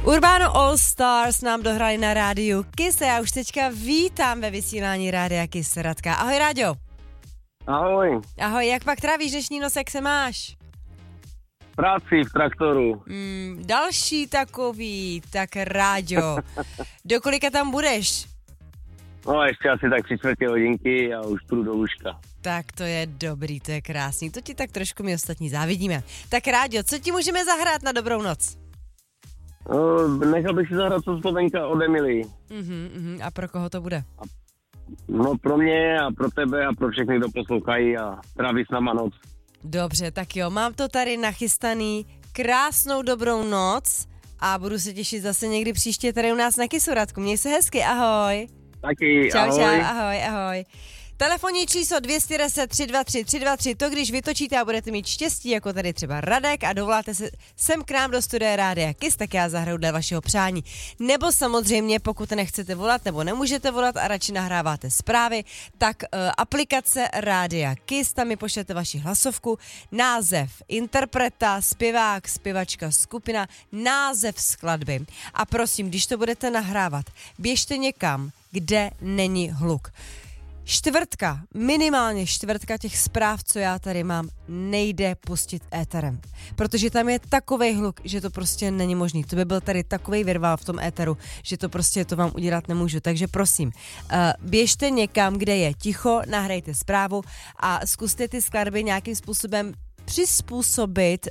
Urbano All Stars nám dohrali na rádiu Kiss a já už teďka vítám ve vysílání rádia Kiss Radka. Ahoj Ráďo. Ahoj. Ahoj, jak pak trávíš dnešní noc, jak se máš? Práci v traktoru. Další takový, tak Ráďo. Do kolika tam budeš? No ještě asi tak 3/4 hodinky a už půjdu do lůžka. Tak to je dobrý, to je krásný. To ti tak trošku my ostatní závidíme. Tak Ráďo, co ti můžeme zahrát na dobrou noc? Nechal bych si zahrát co Slovenka od Emily. A pro koho to bude? No pro mě a pro tebe a pro všechny, kdo poslouchají a tráví s náma noc. Dobře, tak jo, mám to tady nachystaný. Krásnou dobrou noc a budu se těšit zase někdy příště tady u nás na Kissu, Radku. Měj se hezky, ahoj. Taky, čau, ahoj. Čau, ahoj. Telefonní číslo 210 323 323, to když vytočíte a budete mít štěstí, jako tady třeba Radek a dovoláte se sem k nám do studia Rádia Kiss, tak já zahraju dle vašeho přání. Nebo samozřejmě, pokud nechcete volat nebo nemůžete volat a radši nahráváte zprávy, tak aplikace Rádia Kiss, tam mi pošlete vaši hlasovku, název interpreta, zpěvák, zpěvačka, skupina, název skladby. A prosím, když to budete nahrávat, běžte někam, kde není hluk. Minimálně čtvrtka těch zpráv, co já tady mám, nejde pustit éterem. Protože tam je takovej hluk, že to prostě není možný. To by byl tady takovej virvál v tom éteru, že to prostě to vám udělat nemůžu. Takže prosím, běžte někam, kde je ticho, nahrajte zprávu a zkuste ty skladby nějakým způsobem přizpůsobit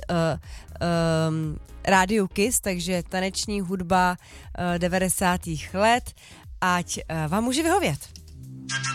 rádiu Kiss, takže taneční hudba 90. let, ať vám může vyhovět.